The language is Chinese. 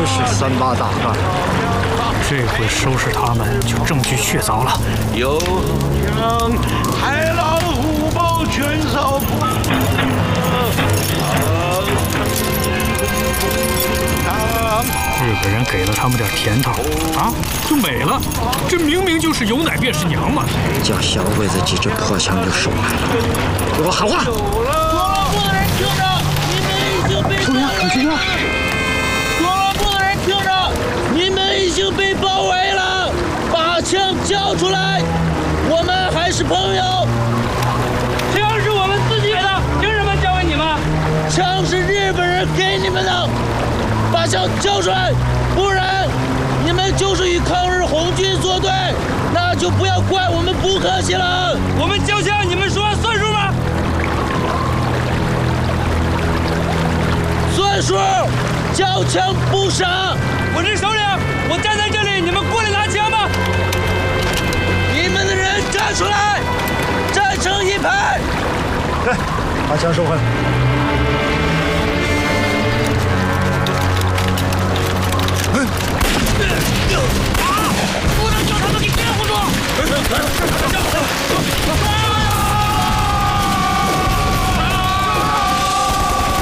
是三八大汉。 这回收拾他们就证据确凿了。 有枪，豺狼虎豹全扫光。 日本人给了他们点甜头啊，就没了。这明明就是有奶便是娘嘛！ 叫小鬼子几支破枪就收来了，给我喊话！ 所罗部的人听着，你们已经被包围了。所罗部的人听着，你们已经被包围了，把枪交出来，我们还是朋友。 枪是我们自己的，凭什么交给你们？ 枪是日本人给你们的。把枪交出来，不然你们就是与抗日红军作对，那就不要怪我们不客气了。 我们交枪，你们说算数吗？ 算数，交枪不杀。 我是首领，我站在这里，你们过来拿枪吧。 你们的人站出来，站成一排。 来，把枪收回来。 不能叫他们给辩护住！